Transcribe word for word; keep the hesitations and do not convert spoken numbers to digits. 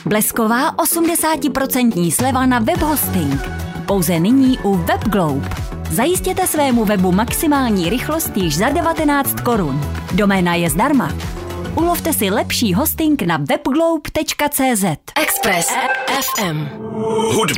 Blesková osmdesát procent sleva na webhosting. Pouze nyní u WebGlobe. Zajistěte svému webu maximální rychlost již za devatenáct korun. Doména je zdarma. Ulovte si lepší hosting na webglobe tečka cé zet. Express F M.